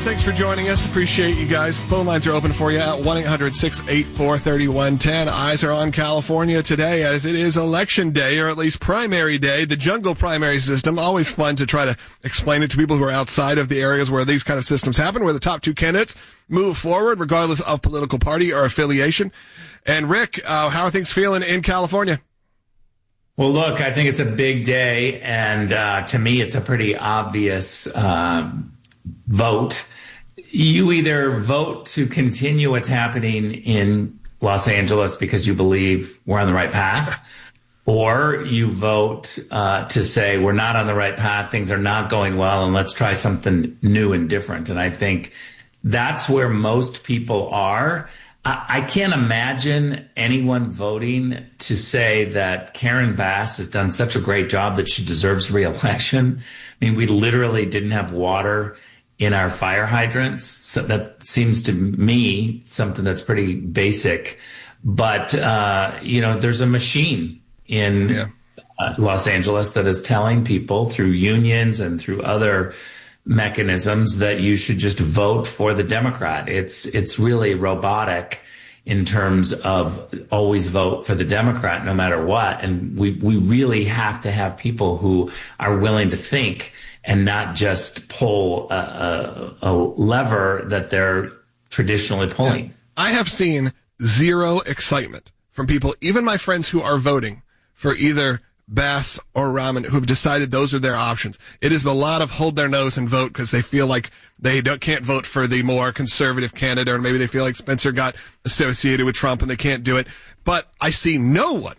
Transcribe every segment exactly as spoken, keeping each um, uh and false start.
Thanks for joining us. Appreciate you guys. Phone lines are open for you at one eight hundred six eight four three one one zero. Eyes are on California today as it is election day, or at least primary day. The jungle primary system, always fun to try to explain it to people who are outside of the areas where these kind of systems happen, where the top two candidates move forward regardless of political party or affiliation. And Rick, uh, how are things feeling in California? Well, look, I think it's a big day, and uh, to me, it's a pretty obvious uh, vote. You either vote to continue what's happening in Los Angeles because you believe we're on the right path, or you vote uh, to say we're not on the right path, things are not going well, and let's try something new and different. And I think that's where most people are. I can't imagine anyone voting to say that Karen Bass has done such a great job that she deserves re-election. I mean, we literally didn't have water in our fire hydrants. So that seems to me something that's pretty basic. But, uh, you know, there's a machine in yeah. uh, Los Angeles that is telling people through unions and through other mechanisms that you should just vote for the Democrat. It's it's really robotic in terms of always vote for the Democrat no matter what. And we, we really have to have people who are willing to think and not just pull a, a, a lever that they're traditionally pulling. Yeah. I have seen zero excitement from people, even my friends who are voting for either Bass or Rahman, who've decided those are their options. It is a lot of hold their nose and vote because they feel like they don't, can't vote for the more conservative candidate, or maybe they feel like Spencer got associated with Trump and they can't do it. But I see no one.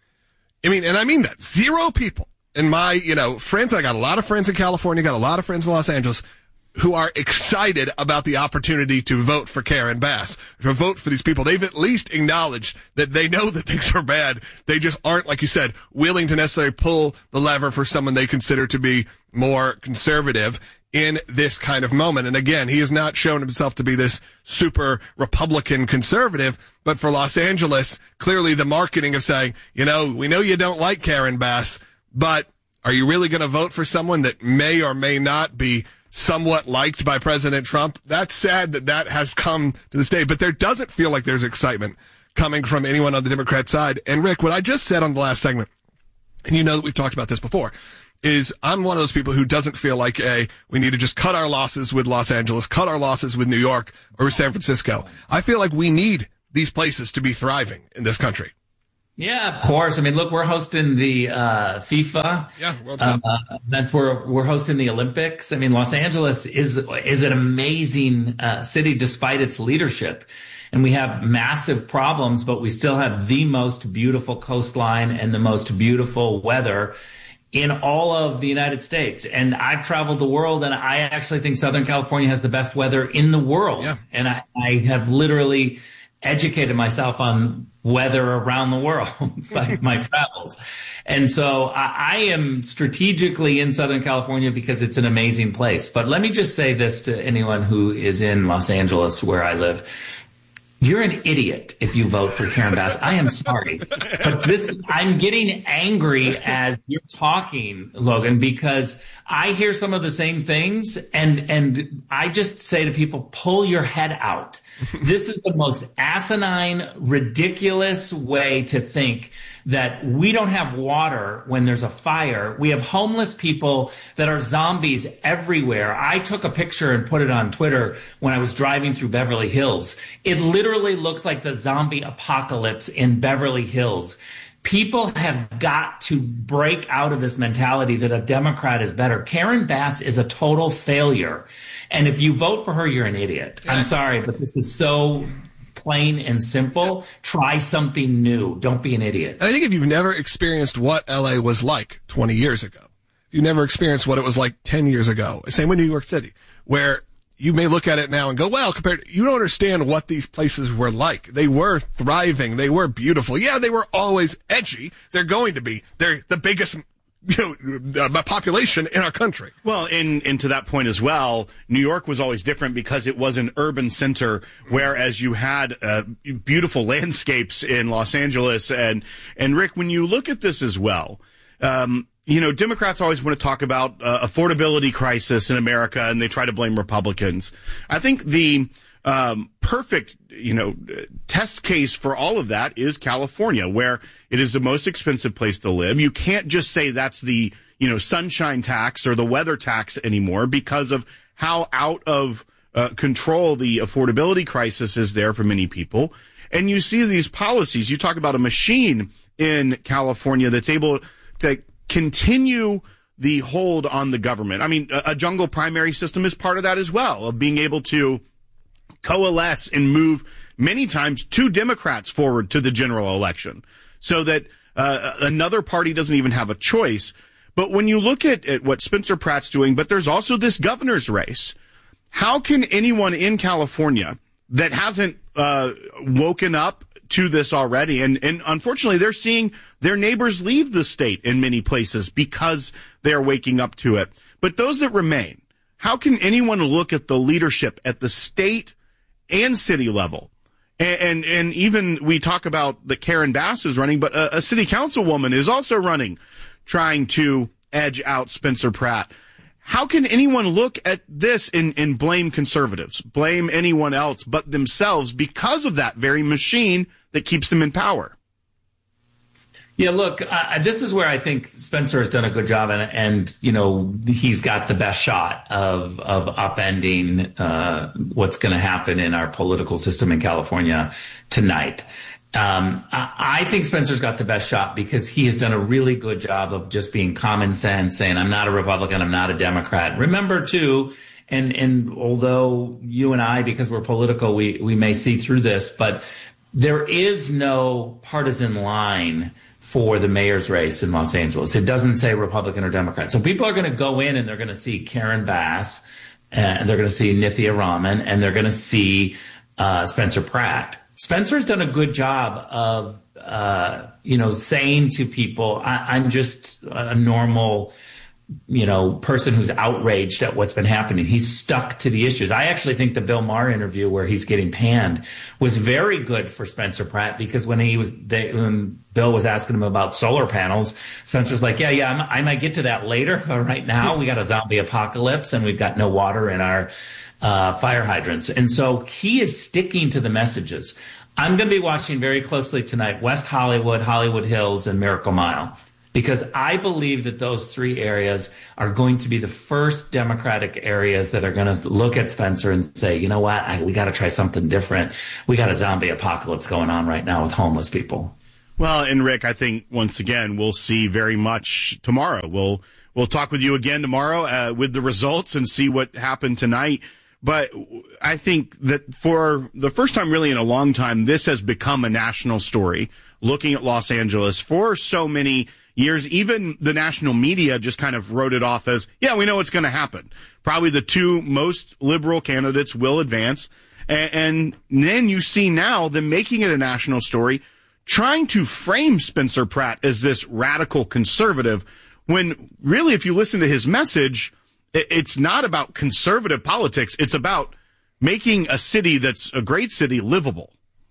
I mean, and I mean that. Zero people in my, you know, friends. I got a lot of friends in California, got a lot of friends in Los Angeles who are excited about the opportunity to vote for Karen Bass, to vote for these people. They've at least acknowledged that they know that things are bad. They just aren't, like you said, willing to necessarily pull the lever for someone they consider to be more conservative in this kind of moment. And again, he has not shown himself to be this super Republican conservative, but for Los Angeles, clearly the marketing of saying, you know, we know you don't like Karen Bass, but are you really going to vote for someone that may or may not be somewhat liked by President Trump? That's sad that that has come to this day, but there doesn't feel like there's excitement coming from anyone on the Democrat side. And Rick, what I just said on the last segment, and you know that we've talked about this before, is I'm one of those people who doesn't feel like, a, we need to just cut our losses with Los Angeles, cut our losses with New York or San Francisco. I feel like we need these places to be thriving in this country. Yeah, of course. I mean, look, we're hosting the uh, FIFA. Yeah, World Cup. Uh, that's where we're hosting the Olympics. I mean, Los Angeles is is an amazing uh, city despite its leadership. And we have massive problems, but we still have the most beautiful coastline and the most beautiful weather in all of the United States. And I've traveled the world, and I actually think Southern California has the best weather in the world. Yeah. And I, I have literally educated myself on weather around the world by my travels. And so I, I am strategically in Southern California because it's an amazing place. But let me just say this to anyone who is in Los Angeles, where I live. You're an idiot if you vote for Karen Bass. I am sorry. But this, I'm getting angry as you're talking, Logan, because I hear some of the same things, and, and I just say to people, pull your head out. This is the most asinine, ridiculous way to think that we don't have water when there's a fire. We have homeless people that are zombies everywhere. I took a picture and put it on Twitter when I was driving through Beverly Hills. It literally looks like the zombie apocalypse in Beverly Hills. People have got to break out of this mentality that a Democrat is better. Karen Bass is a total failure. And if you vote for her, you're an idiot. I'm sorry, but this is so plain and simple. Try something new. Don't be an idiot. I think if you've never experienced what L A was like twenty years ago, if you've never experienced what it was like ten years ago, same with New York City, where you may look at it now and go, well, compared, you don't understand what these places were like. They were thriving. They were beautiful. Yeah, they were always edgy. They're going to be. They're the biggest, you know, uh, population in our country. Well, and, and to that point as well, New York was always different because it was an urban center, whereas you had uh, beautiful landscapes in Los Angeles. And, and Rick, when you look at this as well, um, you know, Democrats always want to talk about uh, affordability crisis in America, and they try to blame Republicans. I think the um, perfect, you know, test case for all of that is California, where it is the most expensive place to live. You can't just say that's the, you know, sunshine tax or the weather tax anymore because of how out of uh, control the affordability crisis is there for many people. And you see these policies. You talk about a machine in California that's able to continue the hold on the government. I mean, a, a jungle primary system is part of that as well, of being able to coalesce and move many times two Democrats forward to the general election so that uh, another party doesn't even have a choice. But when you look at, at what Spencer Pratt's doing, but there's also this governor's race, how can anyone in California that hasn't uh, woken up to this already, and, and unfortunately they're seeing their neighbors leave the state in many places because they're waking up to it. But those that remain, how can anyone look at the leadership at the state and city level? And, and, and even we talk about that Karen Bass is running, but a, a city councilwoman is also running, trying to edge out Spencer Pratt. How can anyone look at this and, and blame conservatives, blame anyone else but themselves because of that very machine that keeps them in power? Yeah, look, uh, this is where I think Spencer has done a good job, and, and you know, he's got the best shot of of upending uh, what's going to happen in our political system in California tonight. Um, I, I think Spencer's got the best shot because he has done a really good job of just being common sense, saying, I'm not a Republican, I'm not a Democrat. Remember, too, and, and although you and I, because we're political, we, we may see through this, but there is no partisan line for the mayor's race in Los Angeles. It doesn't say Republican or Democrat. So people are going to go in and they're going to see Karen Bass, and they're going to see Nithya Raman, and they're going to see uh, Spencer Pratt. Spencer's done a good job of, uh, you know, saying to people, I, I'm just a normal, you know, person who's outraged at what's been happening. He's stuck to the issues. I actually think the Bill Maher interview where he's getting panned was very good for Spencer Pratt, because when he was, they, when Bill was asking him about solar panels, Spencer's like, yeah, yeah, I'm, I might get to that later. But right now we got a zombie apocalypse and we've got no water in our Uh, fire hydrants. And so he is sticking to the messages. I'm going to be watching very closely tonight West Hollywood, Hollywood Hills, and Miracle Mile, because I believe that those three areas are going to be the first Democratic areas that are going to look at Spencer and say, you know what, I, we got to try something different. We got a zombie apocalypse going on right now with homeless people. Well, and Rick, I think once again, we'll see very much tomorrow. We'll, we'll talk with you again tomorrow uh, with the results and see what happened tonight. But I think that for the first time really in a long time, this has become a national story, looking at Los Angeles for so many years. Even the national media just kind of wrote it off as, yeah, we know what's going to happen. Probably the two most liberal candidates will advance. And, and then you see now them making it a national story, trying to frame Spencer Pratt as this radical conservative, when really, if you listen to his message, it's not about conservative politics. It's about making a city that's a great city livable.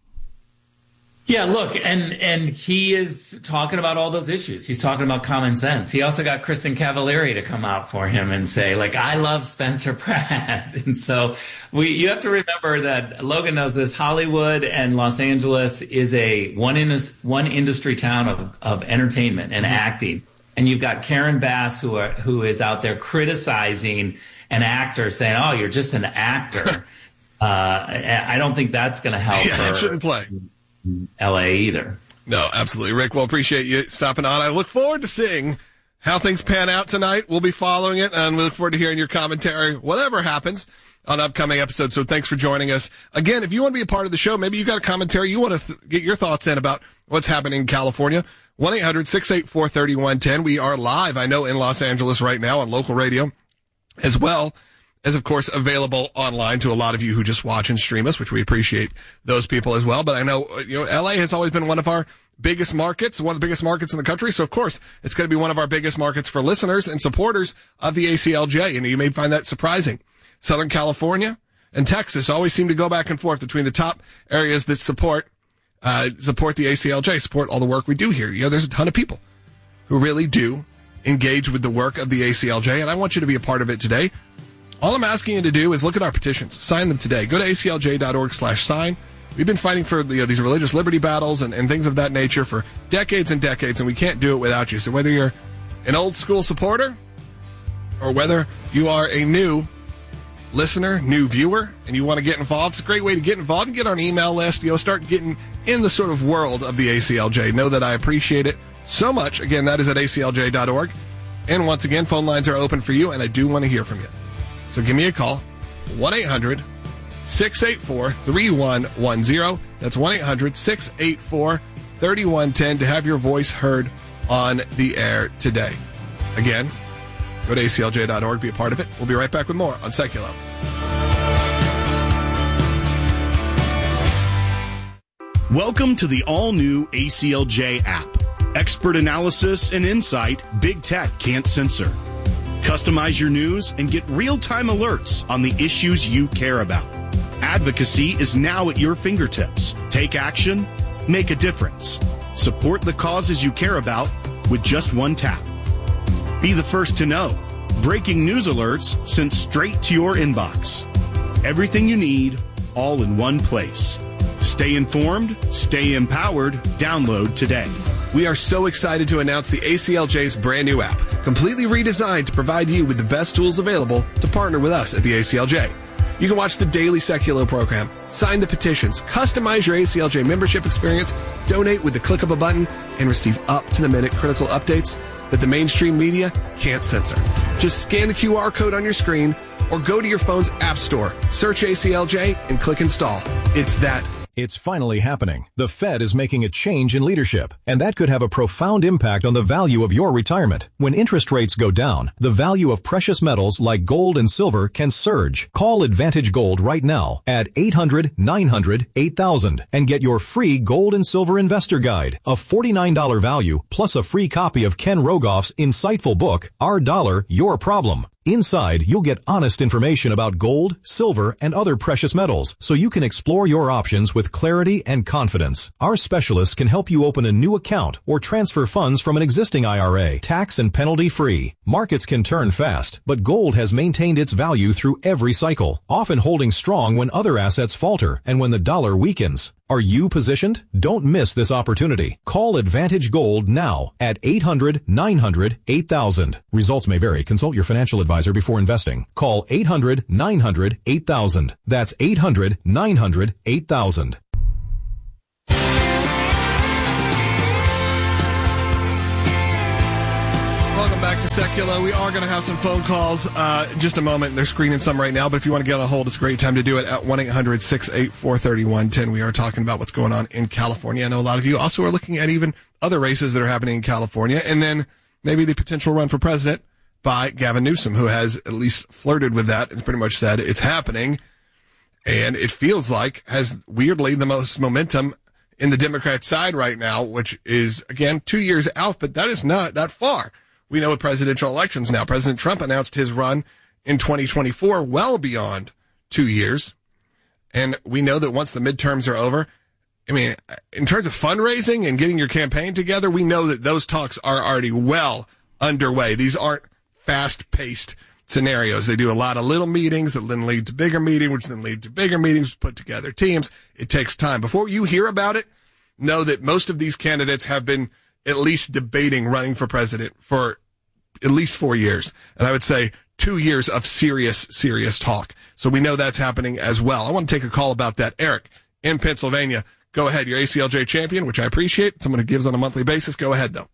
Yeah, look, and and he is talking about all those issues. He's talking about common sense. He also got Kristen Cavallari to come out for him and say, like, I love Spencer Pratt. And so we you have to remember that Logan knows this. Hollywood and Los Angeles is a one in one industry town of, of entertainment and acting. And you've got Karen Bass, who are, who is out there criticizing an actor, saying, "Oh, you're just an actor." uh, I don't think that's going to help. Yeah, her it shouldn't play L A either. No, absolutely, Rick. Well, appreciate you stopping on. I look forward to seeing how things pan out tonight. We'll be following it, and we look forward to hearing your commentary, whatever happens, on upcoming episodes. So thanks for joining us. Again, if you want to be a part of the show, maybe you got a commentary, you want to th- get your thoughts in about what's happening in California, one eight hundred six eight four three one one zero. We are live, I know, in Los Angeles right now on local radio, as well as, of course, available online to a lot of you who just watch and stream us, which we appreciate those people as well. But I know, you know, L A has always been one of our biggest markets, one of the biggest markets in the country. So, of course, it's going to be one of our biggest markets for listeners and supporters of the A C L J. And you may find that surprising. Southern California and Texas always seem to go back and forth between the top areas that support Uh, support the A C L J, support all the work we do here. You know, there's a ton of people who really do engage with the work of the A C L J, and I want you to be a part of it today. All I'm asking you to do is look at our petitions. Sign them today. Go to A C L J dot org slash sign. We've been fighting for you know, these religious liberty battles and, and things of that nature for decades and decades, and we can't do it without you. So whether you're an old school supporter or whether you are a new listener, new viewer, and you want to get involved, it's a great way to get involved and get on an email list. You know, start getting in the sort of world of the A C L J. Know that I appreciate it so much. Again, that is at A C L J dot org. And once again, phone lines are open for you, and I do want to hear from you. So give me a call, one eight hundred six eight four three one one zero. That's one eight hundred six eight four three one one zero to have your voice heard on the air today. Again, go to A C L J dot org, be a part of it. We'll be right back with more on Seculo. Welcome to the all-new A C L J app. Expert analysis and insight big tech can't censor. Customize your news and get real-time alerts on the issues you care about. Advocacy is now at your fingertips. Take action, make a difference. Support the causes you care about with just one tap. Be the first to know. Breaking news alerts sent straight to your inbox. Everything you need, all in one place. Stay informed, stay empowered. Download today. We are so excited to announce the A C L J's brand new app, completely redesigned to provide you with the best tools available to partner with us at the A C L J. You can watch the daily Seculo program, sign the petitions, customize your A C L J membership experience, donate with the click of a button, and receive up-to-the-minute critical updates that the mainstream media can't censor. Just scan the Q R code on your screen or go to your phone's app store, search A C L J, and click install. It's that. It's finally happening. The Fed is making a change in leadership, and that could have a profound impact on the value of your retirement. When interest rates go down, the value of precious metals like gold and silver can surge. Call Advantage Gold right now at eight hundred nine hundred eight thousand and get your free gold and silver investor guide, a forty-nine dollars value, plus a free copy of Ken Rogoff's insightful book, Our Dollar, Your Problem. Inside, you'll get honest information about gold, silver, and other precious metals, so you can explore your options with clarity and confidence. Our specialists can help you open a new account or transfer funds from an existing I R A, tax and penalty free. Markets can turn fast, but gold has maintained its value through every cycle, often holding strong when other assets falter and when the dollar weakens. Are you positioned? Don't miss this opportunity. Call Advantage Gold now at eight hundred nine hundred eight thousand. Results may vary. Consult your financial advisor before investing. Call eight hundred nine hundred eight thousand. That's eight hundred nine hundred eight thousand. Welcome back to Seculo. We are going to have some phone calls uh, in just a moment. They're screening some right now, but if you want to get on hold, it's a great time to do it at one eight hundred six eight four three one one zero. We are talking about what's going on in California. I know a lot of you also are looking at even other races that are happening in California, and then maybe the potential run for president by Gavin Newsom, who has at least flirted with that and pretty much said it's happening, and it feels like has weirdly the most momentum in the Democrat side right now, which is, again, two years out, but that is not that far. We know with presidential elections now, President Trump announced his run in twenty twenty-four well beyond two years. And we know that once the midterms are over, I mean, in terms of fundraising and getting your campaign together, we know that those talks are already well underway. These aren't fast-paced scenarios. They do a lot of little meetings that then lead to bigger meetings, which then lead to bigger meetings, put together teams. It takes time. Before you hear about it, know that most of these candidates have been at least debating running for president for at least four years. And I would say two years of serious, serious talk. So we know that's happening as well. I want to take a call about that. Eric in Pennsylvania. Go ahead. You're A C L J champion, which I appreciate. Someone who gives on a monthly basis. Go ahead, though.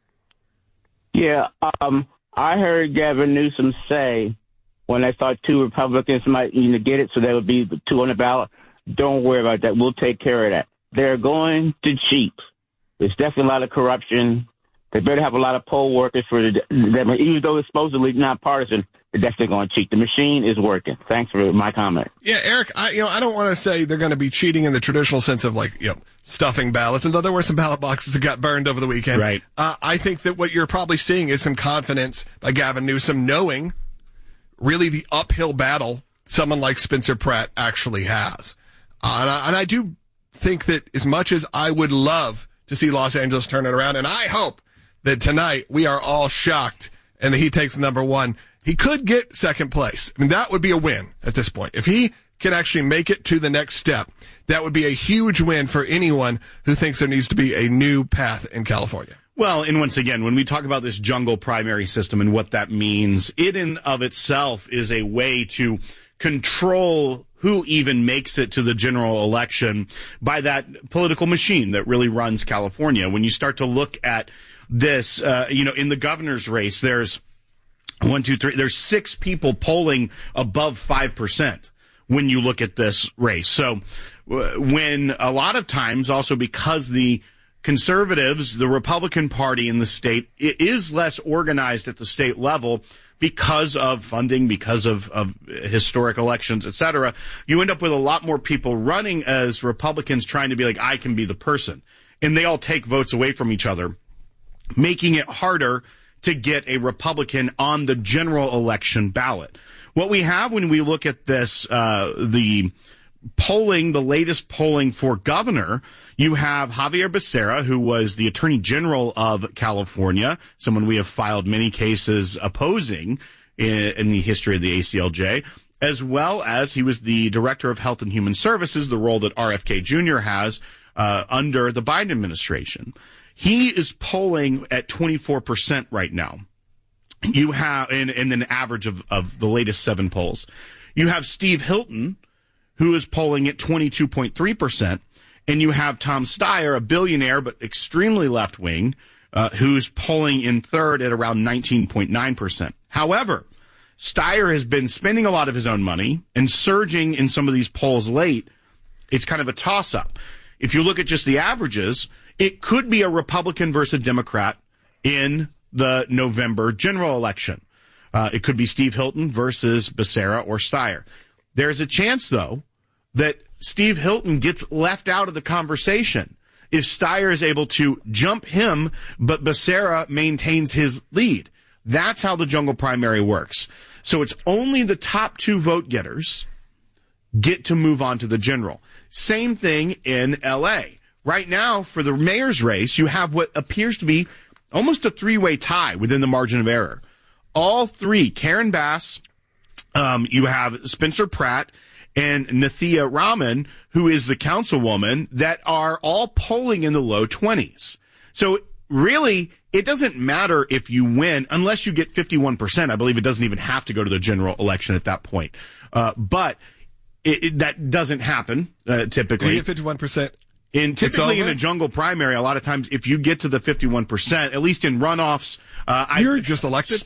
Yeah, um, I heard Gavin Newsom say when I thought two Republicans might you know, get it, so there would be two on the ballot, don't worry about that. We'll take care of that. They're going to cheat. There's definitely a lot of corruption. They better have a lot of poll workers for the, even though it's supposedly not partisan, they're definitely going to cheat. The machine is working. Thanks for my comment. Yeah, Eric, I, you know, I don't want to say they're going to be cheating in the traditional sense of like, you know, stuffing ballots, and though there were some ballot boxes that got burned over the weekend. Right. Uh, I think that what you're probably seeing is some confidence by Gavin Newsom knowing really the uphill battle someone like Spencer Pratt actually has. Uh, and, I, and I do think that as much as I would love to see Los Angeles turn it around, and I hope that tonight we are all shocked and that he takes number one. He could get second place. I mean, that would be a win at this point. If he can actually make it to the next step, that would be a huge win for anyone who thinks there needs to be a new path in California. Well, and once again, when we talk about this jungle primary system and what that means, it in of itself is a way to control who even makes it to the general election by that political machine that really runs California. When you start to look at this, uh, you know, in the governor's race, there's one, two, three, there's six people polling above five percent when you look at this race. So uh, when a lot of times also because the conservatives, the Republican Party in the state, it is less organized at the state level because of funding, because of, of historic elections, et cetera, you end up with a lot more people running as Republicans trying to be like, I can be the person. And they all take votes away from each other, making it harder to get a Republican on the general election ballot. What we have when we look at this, uh, the polling, the latest polling for governor, you have Xavier Becerra, who was the Attorney General of California, someone we have filed many cases opposing in, in the history of the A C L J, as well as he was the Director of Health and Human Services, the role that R F K Junior has uh, under the Biden administration. He is polling at twenty-four percent right now. You have, in, in an average of, of the latest seven polls. You have Steve Hilton, who is polling at twenty-two point three percent. And you have Tom Steyer, a billionaire but extremely left-wing, uh, who's polling in third at around nineteen point nine percent. However, Steyer has been spending a lot of his own money and surging in some of these polls late. It's kind of a toss-up. If you look at just the averages, it could be a Republican versus a Democrat in the November general election. Uh, it could be Steve Hilton versus Becerra or Steyer. There's a chance, though, that Steve Hilton gets left out of the conversation if Steyer is able to jump him, but Becerra maintains his lead. That's how the jungle primary works. So it's only the top two vote getters get to move on to the general. Same thing in L A. Right now, for the mayor's race, you have what appears to be almost a three-way tie within the margin of error. All three, Karen Bass, um, you have Spencer Pratt, and Nathia Rahman, who is the councilwoman, that are all polling in the low twenties. So really, it doesn't matter if you win unless you get fifty-one percent. I believe it doesn't even have to go to the general election at that point. Uh, but it, it, that doesn't happen uh, typically. You get fifty-one percent. In typically in a jungle primary, a lot of times if you get to the fifty-one percent, at least in runoffs, uh, you're I, just elected.